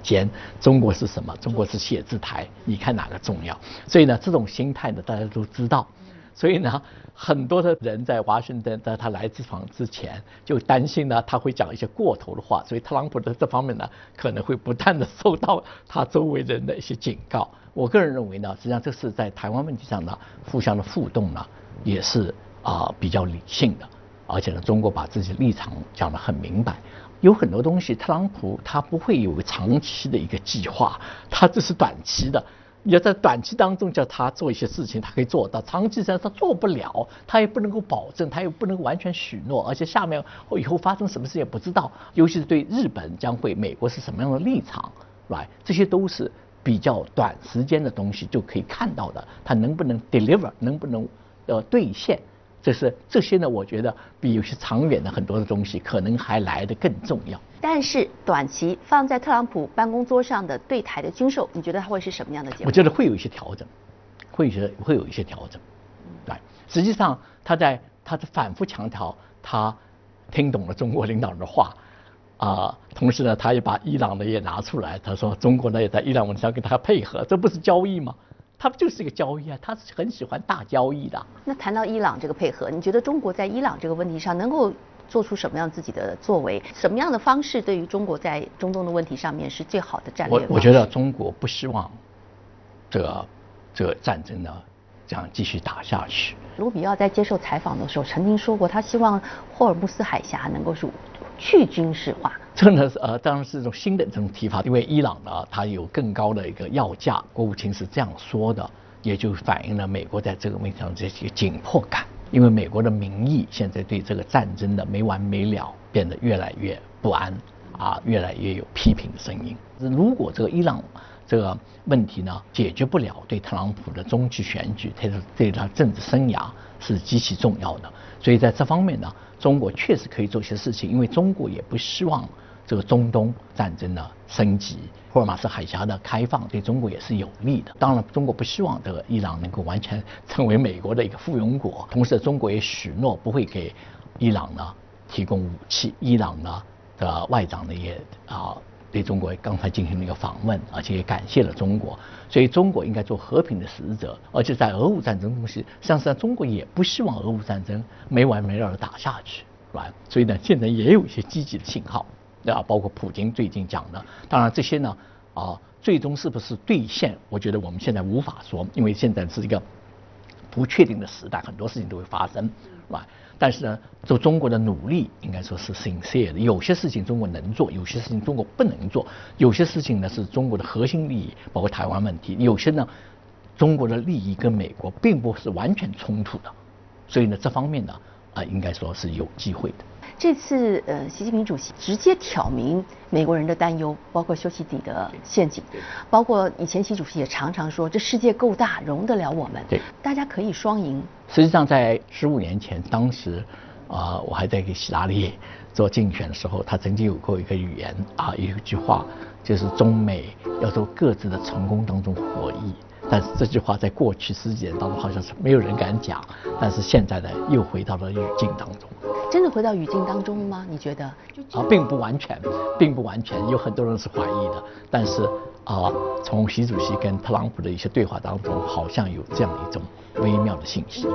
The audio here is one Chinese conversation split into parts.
间，中国是什么？中国是写字台，你看哪个重要？所以呢，这种心态呢，大家都知道。所以呢，很多的人在华盛顿在他来访之前就担心呢，他会讲一些过头的话，所以特朗普的这方面呢，可能会不断的受到他周围人的一些警告。我个人认为呢，实际上这是在台湾问题上呢，互相的互动呢，也是比较理性的，而且呢，中国把自己的立场讲得很明白。有很多东西，特朗普他不会有个长期的一个计划，他这是短期的。你要在短期当中叫他做一些事情，他可以做到；长期上他做不了，他也不能够保证，他也不能够完全许诺，而且下面以后发生什么事也不知道。尤其是对日本将会美国是什么样的立场，来，这些都是比较短时间的东西就可以看到的，他能不能 deliver， 能不能兑现。这些呢，我觉得比有些长远的很多的东西可能还来得更重要。 但是短期放在特朗普办公桌上的对台的军售，你觉得它会是什么样的结果？ 我觉得会有一些调整，会有一些调整。对，实际上他反复强调他听懂了中国领导人的话同时呢，他也把伊朗的也拿出来，他说中国呢也在伊朗问题上跟他配合，这不是交易吗？它就是一个交易啊，他是很喜欢大交易的。 那谈到伊朗这个配合，你觉得中国在伊朗这个问题上能够做出什么样自己的作为？什么样的方式对于中国在中东的问题上面是最好的战略？ 我觉得中国不希望这个战争呢这样继续打下去。 卢比奥在接受采访的时候曾经说过，他希望霍尔木斯海峡能够是去军事化。 这呢当然是一种新的这种提法，因为伊朗呢它有更高的一个要价，国务卿是这样说的，也就反映了美国在这个问题上这些紧迫感。因为美国的民意现在对这个战争的没完没了变得越来越不安越来越有批评的声音。如果这个伊朗这个问题呢解决不了，对特朗普的中期选举，对他政治生涯是极其重要的。所以在这方面呢，中国确实可以做些事情，因为中国也不希望这个中东战争呢升级，霍尔马斯海峡的开放对中国也是有利的。当然，中国不希望这个伊朗能够完全成为美国的一个附庸国，同时中国也许诺不会给伊朗呢提供武器。伊朗呢的外长呢也对中国刚才进行了一个访问，而且也感谢了中国。所以中国应该做和平的使者，而且在俄乌战争中，实际上中国也不希望俄乌战争没完没了的打下去，所以呢，现在也有一些积极的信号。包括普京最近讲的，当然这些呢最终是不是兑现，我觉得我们现在无法说，因为现在是一个不确定的时代，很多事情都会发生，但是呢，做中国的努力应该说是 sincere 的，有些事情中国能做，有些事情中国不能做，有些事情呢是中国的核心利益，包括台湾问题，有些呢中国的利益跟美国并不是完全冲突的，所以呢这方面呢应该说是有机会的。 这次习近平主席直接挑明美国人的担忧，包括修昔底德陷阱，包括以前习主席也常常说这世界够大，容得了我们， 对， 大家可以双赢。 实际上在15年前，当时我还在给希拉里做竞选的时候，他曾经有过一个语言有一句话，就是中美要从各自的成功当中获益。但是这句话在过去10几年当中好像是没有人敢讲，但是现在呢又回到了语境当中。 真的回到语境当中吗？你觉得？ 并不完全，有很多人是怀疑的。但是从习主席跟特朗普的一些对话当中，好像有这样一种微妙的信息。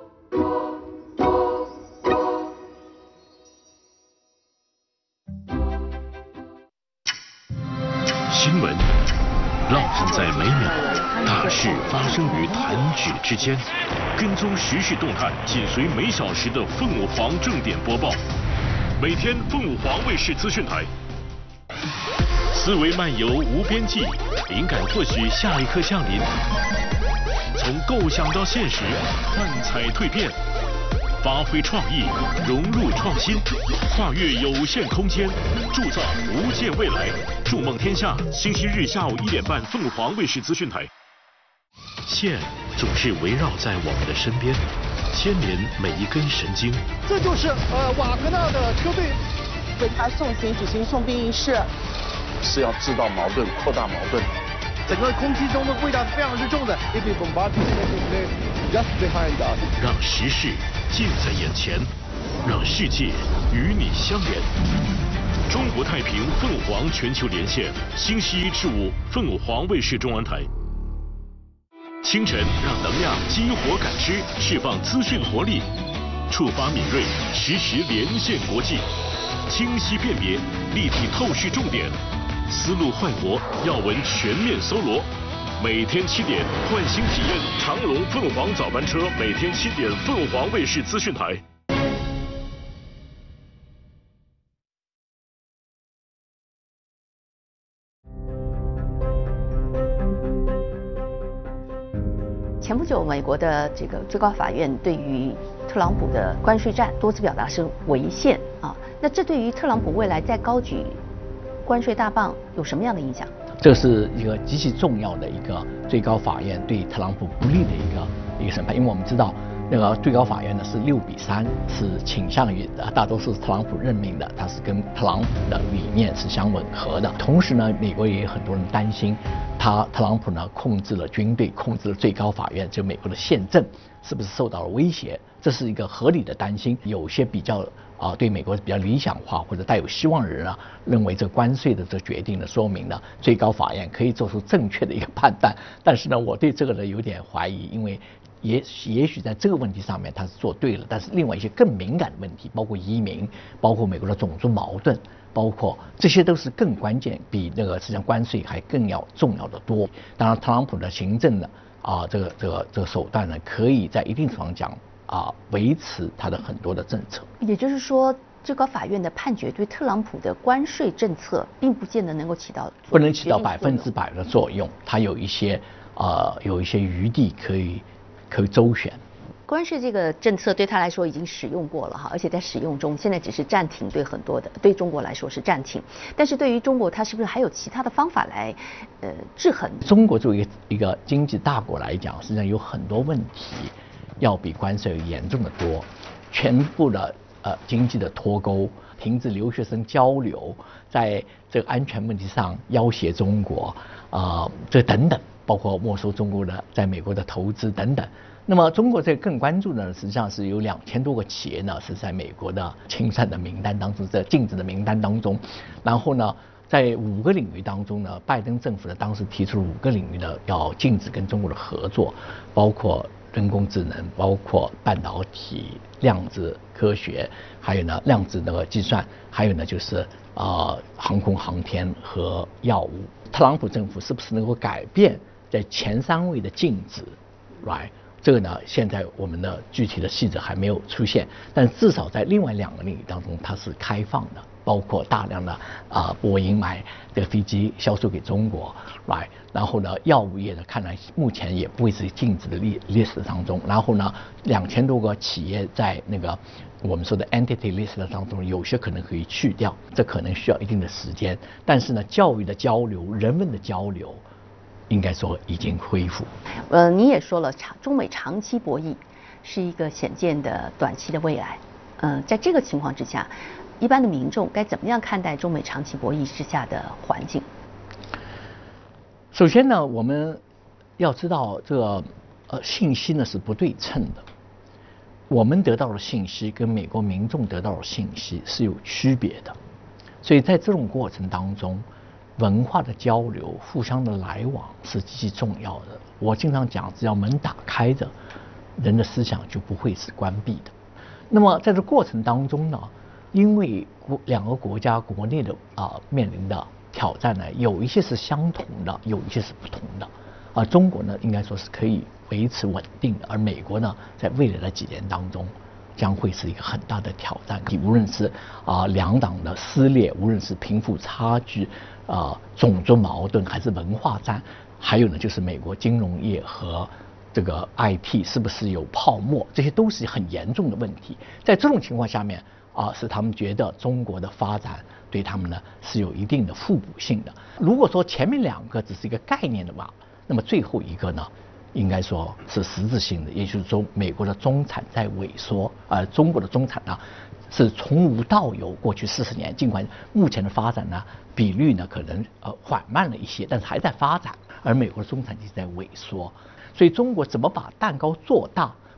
新闻浪漫在每秒，大事发生于弹指之间。跟踪时事动态，紧随每小时的凤凰正点播报。每天凤凰卫视资讯台，思维漫游无边际，灵感或许下一刻降临。从构想到现实，幻彩蜕变，发挥创意，融入创新，跨越有限空间，铸造无限未来。筑梦天下，星期日下午1点半，凤凰卫视资讯台。线总是围绕在我们的身边，牵连每一根神经。 这就是瓦格纳的车队为他送行举行送殡仪式， 是要制造矛盾，扩大矛盾。 整个空气中的味道是非常之重的。 让时事近在眼前，让世界与你相连。 中国太平凤凰全球连线，星期1至5，凤凰卫视中文台。清晨让能量激活感知，释放资讯活力，触发敏锐，实时连线国际，清晰辨别，立体透视重点，思路快活，要闻全面搜罗。每天7点，换新体验长龙凤凰早班车，每天7点，凤凰卫视资讯台。 前不久，美国的这个最高法院对于特朗普的关税战多次表达是违宪啊。那这对于特朗普未来再高举关税大棒有什么样的影响？ 这是一个极其重要的一个最高法院对特朗普不利的一个审判，因为我们知道那个最高法院呢是6比3，是倾向于大多数特朗普任命的，它是跟特朗普的理念是相吻合的。同时呢，美国也有很多人担心，特朗普呢控制了军队，控制了最高法院，就美国的宪政是不是受到了威胁？这是一个合理的担心。有些比较对美国比较理想化或者带有希望的人啊，认为这关税的这决定呢，说明了最高法院可以做出正确的一个判断。但是呢，我对这个呢有点怀疑，因为也许在这个问题上面他是做对了，但是另外一些更敏感的问题，包括移民，包括美国的种族矛盾，包括这些都是更关键，比那个实际上关税还更要重要的多。当然，特朗普的行政的这个手段呢，可以在一定程度上讲维持他的很多的政策。 也就是说，最高法院的判决对特朗普的关税政策，并不见得能够起到不能起到100%的作用，它有一些余地可以周旋。 关税这个政策对他来说已经使用过了哈，而且在使用中，现在只是暂停，对中国来说是暂停。但是对于中国，它是不是还有其他的方法来制衡？中国作为一个经济大国来讲，实际上有很多问题要比关税严重的多，全部的经济的脱钩，停止留学生交流，在这个安全问题上要挟中国这等等，包括没收中国的在美国的投资等等。那么中国这更关注的实际上是有2000多个企业呢是在美国的清算的名单当中，在禁止的名单当中。然后呢，在5个领域当中呢，拜登政府呢当时提出了5个领域呢要禁止跟中国的合作，包括人工智能，包括半导体、量子科学，还有呢量子那个计算，还有呢就是航空航天和药物。特朗普政府是不是能够改变在前3位的禁止 ，right？这个呢，现在我们的具体的细则还没有出现，但至少在另外2个领域当中，它是开放的，包括大量的波音买这个飞机销售给中国，来，然后呢，药物业呢，看来目前也不会是禁止的list当中，然后呢，2000多个企业在那个我们说的 entity list 当中，有些可能可以去掉，这可能需要一定的时间，但是呢，教育的交流、人文的交流，应该说已经恢复。 你也说了，中美长期博弈是一个显见的短期的未来。在这个情况之下，一般的民众该怎么样看待中美长期博弈之下的环境？ 首先呢，我们要知道这个信息呢是不对称的，我们得到的信息跟美国民众得到的信息是有区别的，所以在这种过程当中，文化的交流、互相的来往是极其重要的。我经常讲，只要门打开着，人的思想就不会是关闭的。那么在这过程当中呢，因为2个国家国内的面临的挑战呢，有一些是相同的，有一些是不同的。中国呢，应该说是可以维持稳定的，而美国呢，在未来的几年当中，将会是一个很大的挑战。无论是两党的撕裂，无论是贫富差距、种族矛盾，还是文化战，还有呢就是美国金融业和这个 IT 是不是有泡沫，这些都是很严重的问题。在这种情况下面使他们觉得中国的发展对他们呢是有一定的互补性的。如果说前面2个只是一个概念的话，那么最后一个呢，应该说是实质性的，也就是说美国的中产在萎缩，中国的中产呢是从无到有。过去40年，尽管目前的发展呢比率呢可能缓慢了一些，但是还在发展，而美国的中产阶级在萎缩。所以中国怎么把蛋糕做大，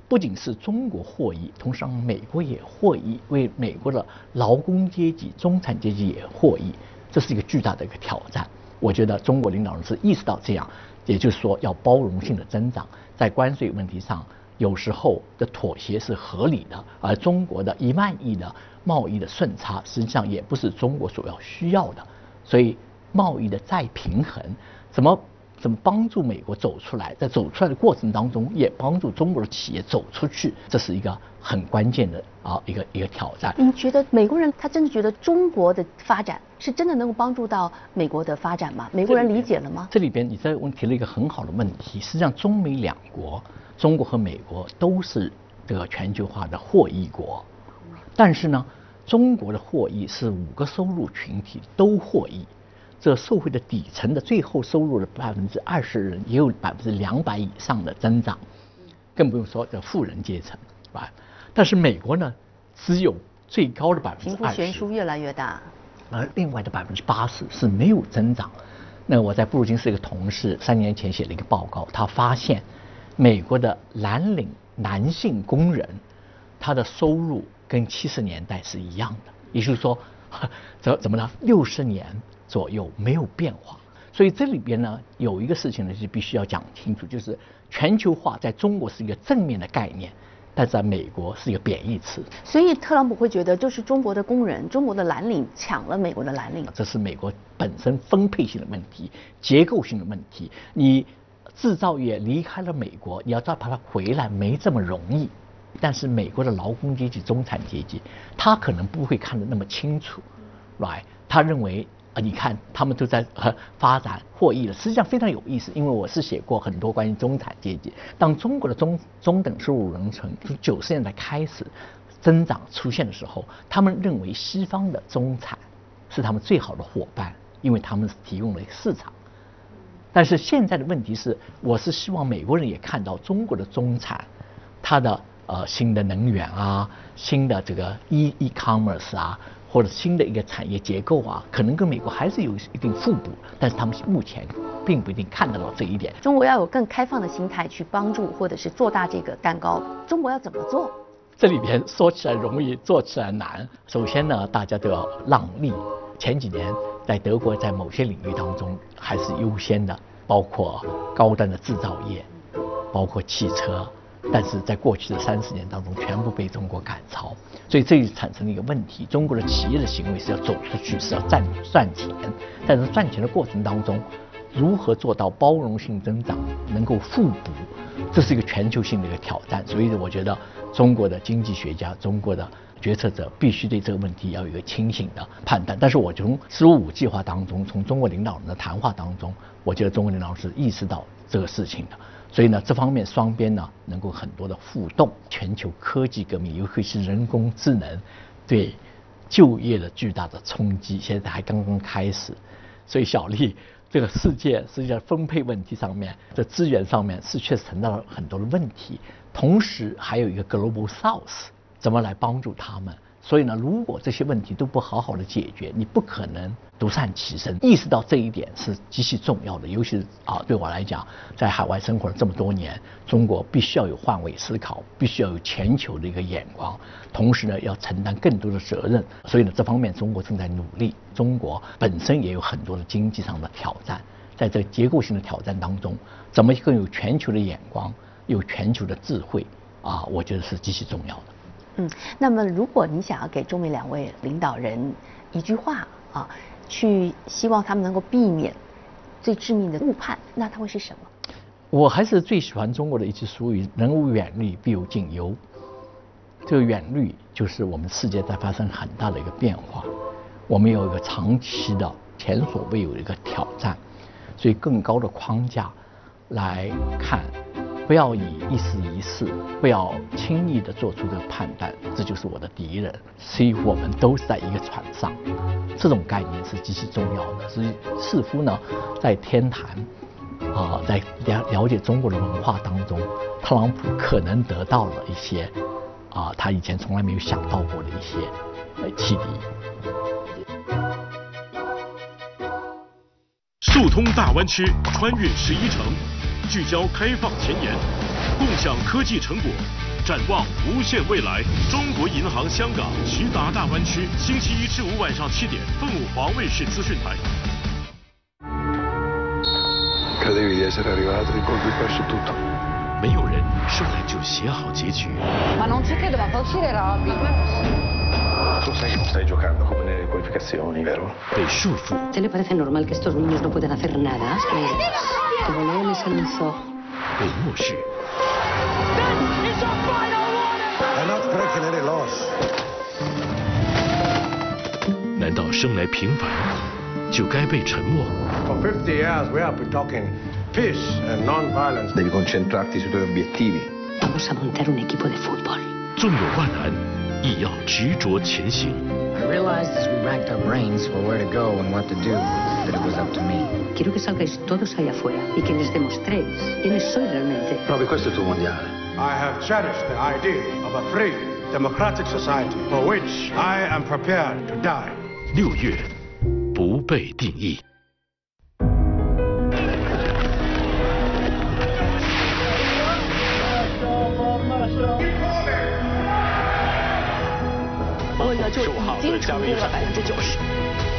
不仅是中国获益，同时让美国也获益，为美国的劳工阶级、中产阶级也获益，这是一个巨大的一个挑战。我觉得中国领导人是意识到这样，也就是说要包容性的增长，在关税问题上，有时候的妥协是合理的，而中国的1万亿的贸易的顺差，实际上也不是中国所要需要的。所以贸易的再平衡，怎么帮助美国走出来，在走出来的过程当中，也帮助中国的企业走出去，这是一个很关键的一个挑战。 您觉得美国人他真的觉得中国的发展是真的能够帮助到美国的发展吗？美国人理解了吗？ 这里边你这提了一个很好的问题。实际上，中美两国，中国和美国都是这个全球化的获益国，但是呢，中国的获益是5个收入群体都获益。这社会的底层的最后收入的20%人也有200%以上的增长，更不用说这富人阶层，吧？但是美国呢，只有最高的20%， 贫富悬殊越来越大， 而另外的80%是没有增长。那我在布鲁金斯一个同事3年前写了一个报告，他发现美国的蓝领男性工人，他的收入跟70年代是一样的，也就是说，怎么呢？60年左右没有变化。所以这里边呢有一个事情呢是必须要讲清楚，就是全球化在中国是一个正面的概念，但在美国是一个贬义词。 所以特朗普会觉得就是中国的工人、中国的蓝领抢了美国的蓝领， 这是美国本身分配性的问题、结构性的问题。你制造业离开了美国，你要再把它回来没这么容易。但是美国的劳工阶级、中产阶级，他可能不会看得那么清楚 ，right？ 他认为你看他们都在发展获益了，实际上非常有意思。因为我是写过很多关于中产阶级，当中国的中等收入人群从90年代开始增长出现的时候，他们认为西方的中产是他们最好的伙伴，因为他们提供了市场。但是现在的问题是，我是希望美国人也看到中国的中产，他的新的能源啊，新的这个 e-commerce 啊，或者新的一个产业结构啊，可能跟美国还是有一定互补，但是他们目前并不一定看得到这一点。 中国要有更开放的心态去帮助或者是做大这个蛋糕，中国要怎么做？ 这里边说起来容易，做起来难。首先呢，大家都要让利。前几年在德国，在某些领域当中还是优先的，包括高端的制造业，包括汽车。但是在过去的30年当中，全部被中国赶超，所以这就产生了一个问题：中国的企业的行为是要走出去，是要赚钱，但是赚钱的过程当中，如何做到包容性增长，能够互补，这是一个全球性的一个挑战。所以我觉得中国的经济学家、中国的决策者必须对这个问题要有一个清醒的判断。但是我从15计划当中，从中国领导人的谈话当中，我觉得中国领导人是意识到这个事情的。所以呢，这方面双边呢能够很多的互动。全球科技革命，尤其是人工智能对就业的巨大的冲击，现在还刚刚开始。所以小丽，这个世界实际上分配问题上面，这资源上面是确实存在了很多的问题。同时还有一个 Global South， 怎么来帮助他们？所以呢，如果这些问题都不好好的解决，你不可能独善其身。意识到这一点是极其重要的，尤其是对我来讲，在海外生活了这么多年，中国必须要有换位思考，必须要有全球的一个眼光，同时呢，要承担更多的责任。所以呢，这方面中国正在努力。中国本身也有很多的经济上的挑战，在这个结构性的挑战当中，怎么更有全球的眼光，有全球的智慧我觉得是极其重要的。 那么如果你想要给中美2位领导人一句话去希望他们能够避免最致命的误判，那它会是什么？ 我还是最喜欢中国的一句俗语：人无远虑，必有近忧。这个远虑就是我们世界在发生很大的一个变化，我们有一个长期的前所未有的一个挑战，所以更高的框架来看。不要以一时一事，不要轻易的做出这个判断，这就是我的敌人，所以我们都是在一个船上。这种概念是极其重要的。所以似乎呢，在天坛在了解中国的文化当中，特朗普可能得到了一些他以前从来没有想到过的一些启迪。 速通大湾区，穿越11城。聚焦开放前沿，共享科技成果， 展望无限未来。中国银行香港徐达大湾区，星期1至5晚上7点，凤凰卫视资讯台。 Credevi di essere arrivato e colpi perso tutto. 没有人生来就写好结局。 Ma non c'è che doveva uscire Robby. Tu sai che non stai giocando come nelle qualificazioni, vero? 被束缚。 ¿Te le parece normal que estos niños no puedan hacer nada? Como leones en un zoo. 被漠视。 È not breaking any laws. 难道生来平凡就该被沉默？ For 50 years we have been talking peace and non-violence. Devi concentrarti sui tuoi obiettivi. Vamos a montar un equipo de fútbol. 纵有万难，亦要执着前行。 I realized as we racked our brains for where to go and what to do, that it was up to me. Quiero que salgáis todos allá afuera y que les demostréis quiénes sois realmente. Provi, questo è il tuo mondiale. I have cherished the idea of a free, democratic society for which I am prepared to die. 6月，不被定义。 我呢就已经成功了90%。